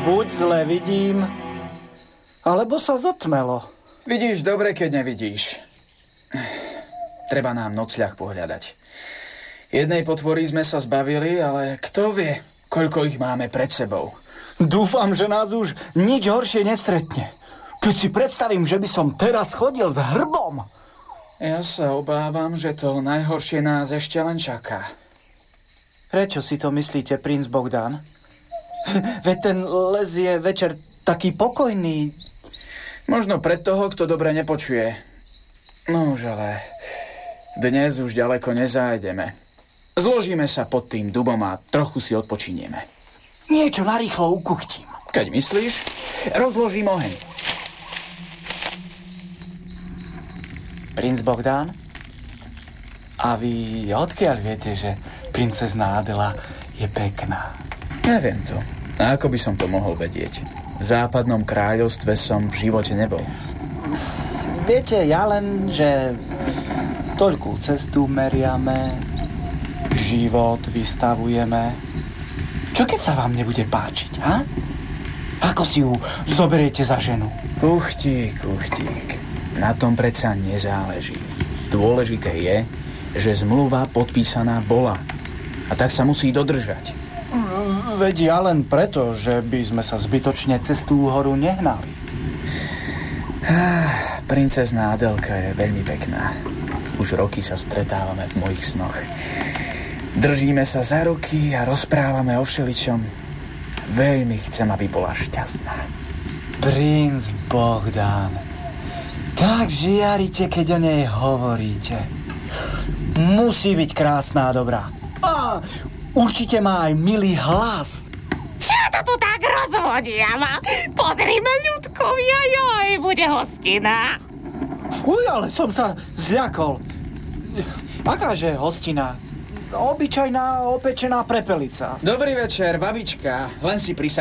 Buď zle vidím, alebo sa zotmelo. Vidíš dobre, keď nevidíš. Treba nám nocľah pohľadať. Jednej potvory sme sa zbavili, ale kto vie, koľko ich máme pred sebou. Dúfam, že nás už nič horšie nestretne. Keď si predstavím, že by som teraz chodil s hrbom. Ja sa obávam, že to najhoršie nás ešte len čaká. Prečo si to myslíte, princ Bogdan? Veď ten les je večer taký pokojný. Možno pre toho, kto dobre nepočuje. No už ale dnes už ďaleko nezájdeme. Zložíme sa pod tým dubom a trochu si odpočinieme. Niečo narýchlo ukuchtím. Keď myslíš, rozložím oheň. Princ Bogdan? A vy odkiaľ viete, že princezná Adela je pekná? Neviem to. A ako by som to mohol vedieť? V západnom kráľovstve som v živote nebol. Viete, ja len, že toľkú cestu meriame, život vystavujeme. Čo keď sa vám nebude páčiť, ha? Ako si ju zoberiete za ženu? Kuchtík. Na tom predsa nezáleží. Dôležité je, že zmluva podpísaná bola. A tak sa musí dodržať. Veď ja len preto, že by sme sa zbytočne cez tú horu nehnali. Princezná Adelka je veľmi pekná. Už roky sa stretávame v mojich snoch. Držíme sa za ruky a rozprávame o všeličom. Veľmi chcem, aby bola šťastná. Princ Bogdan, tak žiarite, keď o nej hovoríte. Musí byť krásna a dobrá. A určite má aj milý hlas. Čo to tu tak rozhodiava? Pozrime, ľudkovi, aj bude hostina. Fuj, ale som sa zľakol. Akáže hostina? Obyčajná opečená prepelica. Dobrý večer, babička. Len si